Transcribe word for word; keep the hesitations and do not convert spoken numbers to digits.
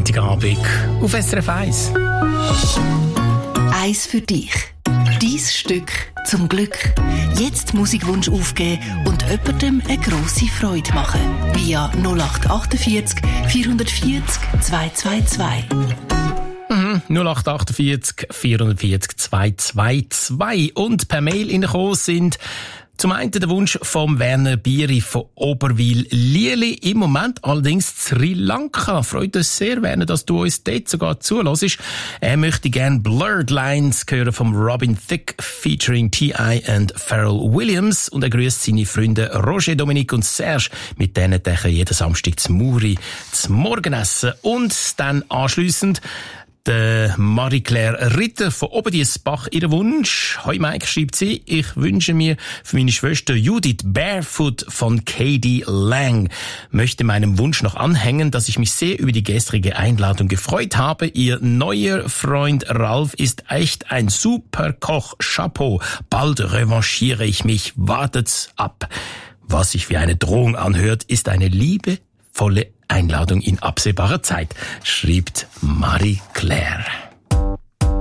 Freitagabend auf S R F eins. Eins für dich. Dein Stück zum Glück. Jetzt Musikwunsch aufgeben und jemandem eine grosse Freude machen. Via null acht achtundvierzig vierhundertvierzig zweihundertzweiundzwanzig. Mhm, null acht achtundvierzig vierhundertvierzig zweihundertzweiundzwanzig. Und per Mail reingekommen sind zum einen der Wunsch vom Werner Bieri von Oberwil-Lieli. Im Moment allerdings Sri Lanka. Freut uns sehr, Werner, dass du uns dort sogar zuhörst. Er möchte gerne Blurred Lines hören vom Robin Thicke featuring T I und Pharrell Williams. Und er grüßt seine Freunde Roger, Dominique und Serge, mit denen er jeden Samstag zum Muri zum Morgenessen. Und dann anschliessend der Marie-Claire Ritter von Oberdiessbach, ihren Wunsch. Hoi Mike, schreibt sie, ich wünsche mir für meine Schwester Judith Barefoot von K D Lang. Möchte meinem Wunsch noch anhängen, dass ich mich sehr über die gestrige Einladung gefreut habe. Ihr neuer Freund Ralf ist echt ein super Koch. Chapeau. Bald revanchiere ich mich. Wartet's ab. Was sich wie eine Drohung anhört, ist eine liebevolle Einladung in absehbarer Zeit, schreibt Marie-Claire.